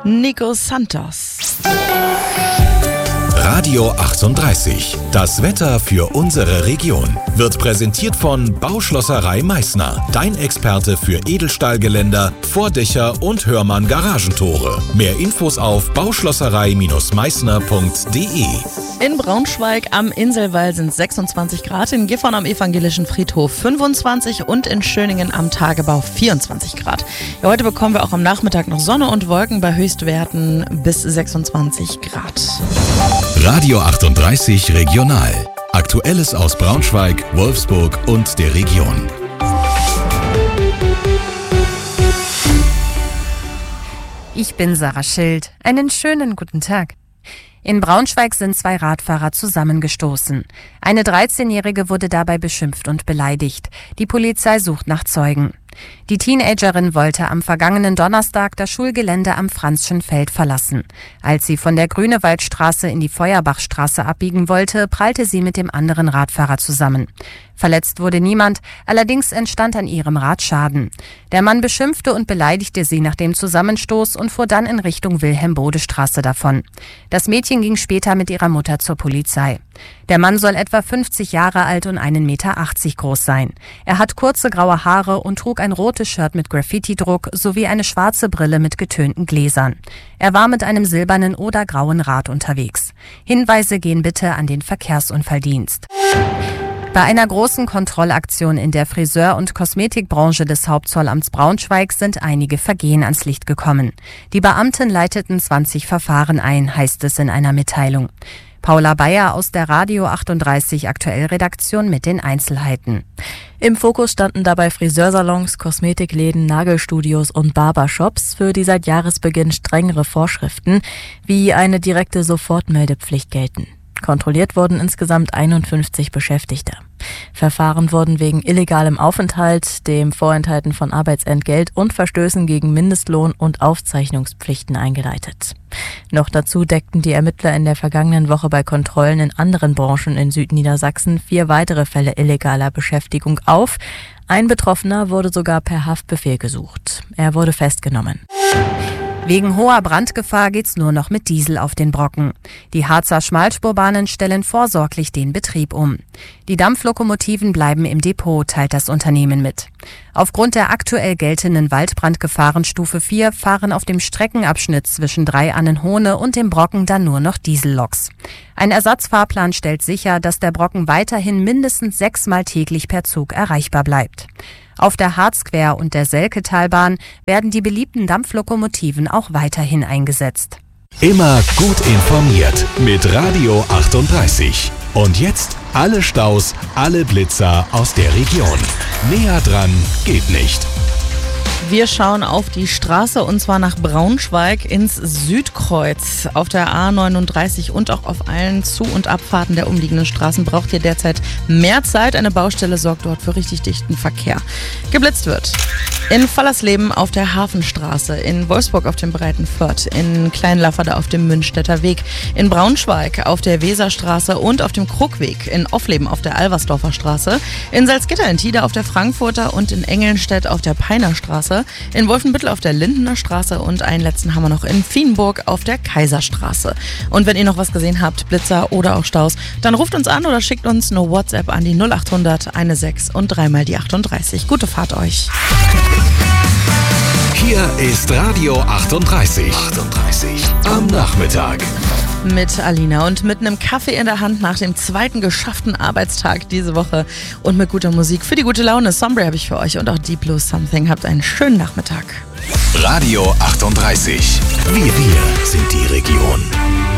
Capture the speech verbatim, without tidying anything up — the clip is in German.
Nico Santos. Radio achtunddreißig. Das Wetter für unsere Region wird präsentiert von Bauschlosserei Meißner. Dein Experte für Edelstahlgeländer, Vordächer und Hörmann Garagentore. Mehr Infos auf bauschlosserei Meißner punkt de. In Braunschweig am Inselwall sind sechsundzwanzig Grad, in Gifhorn am Evangelischen Friedhof fünfundzwanzig und in Schöningen am Tagebau vierundzwanzig Grad. Ja, heute bekommen wir auch am Nachmittag noch Sonne und Wolken bei Höchstwerten bis sechsundzwanzig Grad. Radio achtunddreißig Regional. Aktuelles aus Braunschweig, Wolfsburg und der Region. Ich bin Sarah Schild. Einen schönen guten Tag. In Braunschweig sind zwei Radfahrer zusammengestoßen. Eine dreizehnjährige wurde dabei beschimpft und beleidigt. Die Polizei sucht nach Zeugen. Die Teenagerin wollte am vergangenen Donnerstag das Schulgelände am Franzschen Feld verlassen. Als sie von der Grünewaldstraße in die Feuerbachstraße abbiegen wollte, prallte sie mit dem anderen Radfahrer zusammen. Verletzt wurde niemand, allerdings entstand an ihrem Rad Schaden. Der Mann beschimpfte und beleidigte sie nach dem Zusammenstoß und fuhr dann in Richtung Wilhelm-Bode-Straße davon. Das Mädchen ging später mit ihrer Mutter zur Polizei. Der Mann soll etwa fünfzig Jahre alt und einen Meter achtzig groß sein. Er hat kurze graue Haare und trug ein rotes Shirt mit Graffiti-Druck sowie eine schwarze Brille mit getönten Gläsern. Er war mit einem silbernen oder grauen Rad unterwegs. Hinweise gehen bitte an den Verkehrsunfalldienst. Bei einer großen Kontrollaktion in der Friseur- und Kosmetikbranche des Hauptzollamts Braunschweig sind einige Vergehen ans Licht gekommen. Die Beamten leiteten zwanzig Verfahren ein, heißt es in einer Mitteilung. Paula Bayer aus der Radio achtunddreißig Aktuell-Redaktion mit den Einzelheiten. Im Fokus standen dabei Friseursalons, Kosmetikläden, Nagelstudios und Barbershops, für die seit Jahresbeginn strengere Vorschriften wie eine direkte Sofortmeldepflicht gelten. Kontrolliert wurden insgesamt einundfünfzig Beschäftigte. Verfahren wurden wegen illegalem Aufenthalt, dem Vorenthalten von Arbeitsentgelt und Verstößen gegen Mindestlohn und Aufzeichnungspflichten eingeleitet. Noch dazu deckten die Ermittler in der vergangenen Woche bei Kontrollen in anderen Branchen in Südniedersachsen vier weitere Fälle illegaler Beschäftigung auf. Ein Betroffener wurde sogar per Haftbefehl gesucht. Er wurde festgenommen. Wegen hoher Brandgefahr geht's nur noch mit Diesel auf den Brocken. Die Harzer Schmalspurbahnen stellen vorsorglich den Betrieb um. Die Dampflokomotiven bleiben im Depot, teilt das Unternehmen mit. Aufgrund der aktuell geltenden Waldbrandgefahrenstufe vier fahren auf dem Streckenabschnitt zwischen Drei-Annenhohne und dem Brocken dann nur noch Dieselloks. Ein Ersatzfahrplan stellt sicher, dass der Brocken weiterhin mindestens sechsmal täglich per Zug erreichbar bleibt. Auf der Harzquer- und der Selketalbahn werden die beliebten Dampflokomotiven auch weiterhin eingesetzt. Immer gut informiert mit Radio achtunddreißig. Und jetzt alle Staus, alle Blitzer aus der Region. Näher dran geht nicht. Wir schauen auf die Straße und zwar nach Braunschweig ins Südkreuz. Auf der A neununddreißig und auch auf allen Zu- und Abfahrten der umliegenden Straßen braucht ihr derzeit mehr Zeit. Eine Baustelle sorgt dort für richtig dichten Verkehr. Geblitzt wird in Fallersleben auf der Hafenstraße, in Wolfsburg auf dem Breiten Fürth, in Kleinlafferde auf dem Münchstädter Weg, in Braunschweig auf der Weserstraße und auf dem Krugweg, in Offleben auf der Alversdorfer Straße, in Salzgitter in Tida auf der Frankfurter und in Engelnstedt auf der Peinerstraße, in Wolfenbüttel auf der Lindener Straße und einen letzten haben wir noch in Vienburg auf der Kaiserstraße. Und wenn ihr noch was gesehen habt, Blitzer oder auch Staus, dann ruft uns an oder schickt uns eine WhatsApp an die null achthundert sechzehn und dreimal die achtunddreißig. Gute Fahrt euch. Hier ist Radio achtunddreißig. achtunddreißig am Nachmittag. Mit Alina und mit einem Kaffee in der Hand nach dem zweiten geschafften Arbeitstag diese Woche und mit guter Musik für die gute Laune. Sombre habe ich für euch und auch Deep Blue Something. Habt einen schönen Nachmittag. Radio achtunddreißig. Wir, wir sind die Region.